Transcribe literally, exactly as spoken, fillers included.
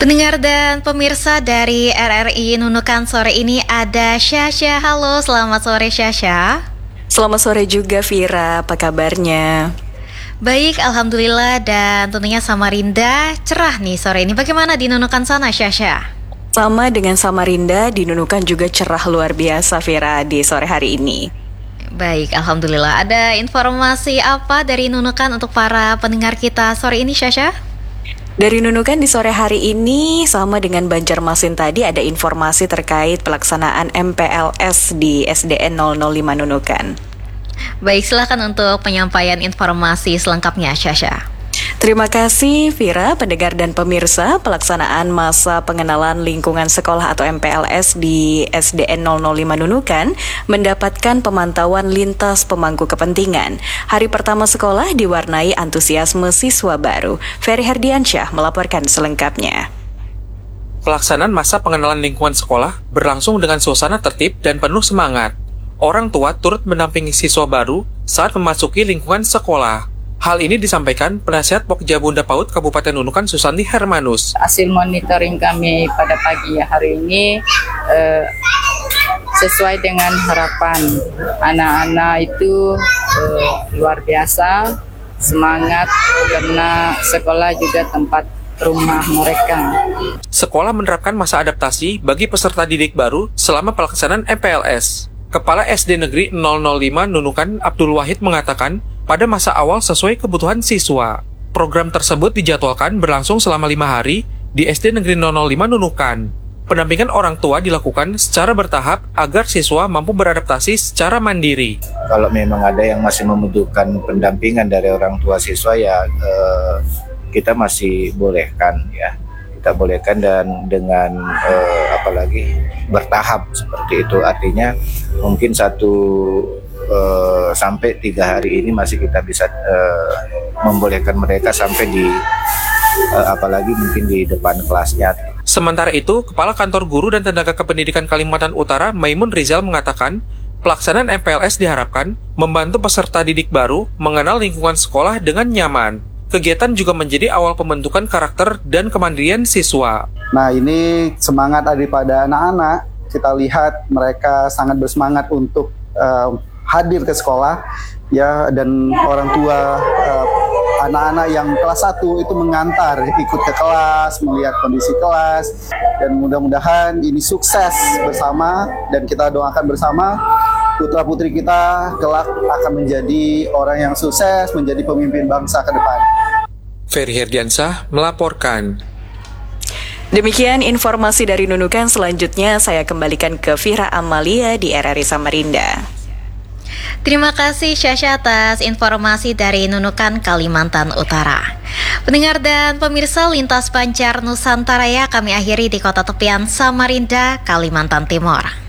Pendengar dan pemirsa dari R R I Nunukan, sore ini ada Syasha. Halo, selamat sore Syasha. Selamat sore juga Vira, apa kabarnya? Baik, Alhamdulillah, dan tentunya Samarinda cerah nih sore ini. Bagaimana di Nunukan sana Syasha? Sama dengan Samarinda, di Nunukan juga cerah luar biasa Vira di sore hari ini. Baik, Alhamdulillah. Ada informasi apa dari Nunukan untuk para pendengar kita sore ini Syasha? Dari Nunukan di sore hari ini, sama dengan Banjarmasin tadi, ada informasi terkait pelaksanaan M P L S di S D N nol nol lima Nunukan. Baik, silakan untuk penyampaian informasi selengkapnya, Syasha. Terima kasih Vira, pendengar dan pemirsa. Pelaksanaan masa pengenalan lingkungan sekolah atau M P L S di S D N nol nol lima Nunukan mendapatkan pemantauan lintas pemangku kepentingan. Hari pertama sekolah diwarnai antusiasme siswa baru. Ferry Herdiansyah melaporkan selengkapnya. Pelaksanaan masa pengenalan lingkungan sekolah berlangsung dengan suasana tertib dan penuh semangat. Orang tua turut mendampingi siswa baru saat memasuki lingkungan sekolah. Hal ini disampaikan Penasihat Pokja Bunda Paut Kabupaten Nunukan Susanti Hermanus. Hasil monitoring kami pada pagi hari ini eh, sesuai dengan harapan anak-anak itu eh, luar biasa, semangat karena sekolah juga tempat rumah mereka. Sekolah menerapkan masa adaptasi bagi peserta didik baru selama pelaksanaan M P L S. Kepala S D Negeri nol nol lima Nunukan Abdul Wahid mengatakan, pada masa awal sesuai kebutuhan siswa. Program tersebut dijadwalkan berlangsung selama lima hari di S D Negeri nol nol lima Nunukan. Pendampingan orang tua dilakukan secara bertahap agar siswa mampu beradaptasi secara mandiri. Kalau memang ada yang masih membutuhkan pendampingan dari orang tua siswa, ya eh, kita masih bolehkan ya. Kita bolehkan dan dengan eh, apalagi bertahap seperti itu. Artinya mungkin satu Uh, sampai tiga hari ini masih kita bisa uh, membolehkan mereka sampai di uh, apalagi mungkin di depan kelasnya. Sementara itu, Kepala Kantor Guru dan Tenaga Kependidikan Kalimantan Utara Maimun Rizal mengatakan, pelaksanaan M P L S diharapkan membantu peserta didik baru mengenal lingkungan sekolah dengan nyaman. Kegiatan juga menjadi awal pembentukan karakter dan kemandirian siswa. Nah, ini semangat daripada anak-anak. Kita lihat mereka sangat bersemangat untuk uh, hadir ke sekolah ya, dan orang tua uh, anak-anak yang kelas satu itu mengantar ikut ke kelas, melihat kondisi kelas, dan mudah-mudahan ini sukses bersama dan kita doakan bersama putra-putri kita kelak akan menjadi orang yang sukses, menjadi pemimpin bangsa ke depan. Ferry Herdiansyah melaporkan. Demikian informasi dari Nunukan. Selanjutnya saya kembalikan ke Vira Amalia di R R I Samarinda. Terima kasih Syasha atas informasi dari Nunukan, Kalimantan Utara. Pendengar dan pemirsa Lintas Banjar Nusantara, ya kami akhiri di kota tepian Samarinda, Kalimantan Timur.